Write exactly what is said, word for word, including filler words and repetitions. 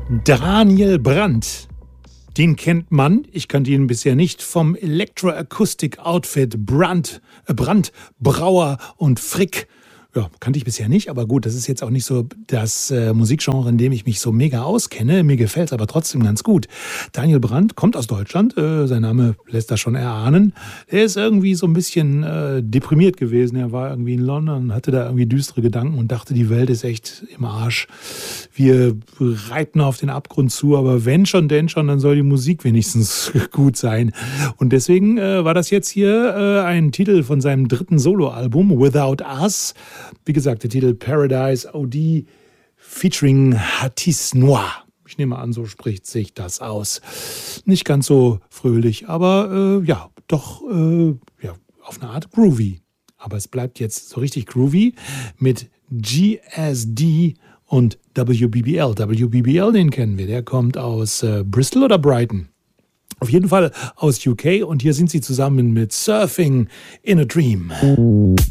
Daniel Brandt. Den kennt man, ich kannte ihn bisher nicht, vom Electro-Acoustic-Outfit Brandt, äh Brandt, Brauer und Frick. Ja, kannte ich bisher nicht, aber gut, das ist jetzt auch nicht so das äh, Musikgenre, in dem ich mich so mega auskenne. Mir gefällt es aber trotzdem ganz gut. Daniel Brandt kommt aus Deutschland, äh, sein Name lässt das schon erahnen. Er ist irgendwie so ein bisschen äh, deprimiert gewesen. Er war irgendwie in London, hatte da irgendwie düstere Gedanken und dachte, die Welt ist echt im Arsch. Wir reiten auf den Abgrund zu, aber wenn schon, denn schon, dann soll die Musik wenigstens gut sein. Und deswegen äh, war das jetzt hier äh, ein Titel von seinem dritten Soloalbum, Without Us. Wie gesagt, der Titel Paradise O D featuring Hatis Noir. Ich nehme an, so spricht sich das aus. Nicht ganz so fröhlich, aber äh, ja, doch äh, ja, auf eine Art groovy. Aber es bleibt jetzt so richtig groovy mit G S D und W B B L. W B B L, den kennen wir, der kommt aus äh, Bristol oder Brighton. Auf jeden Fall aus U K und hier sind sie zusammen mit Surfing in a Dream.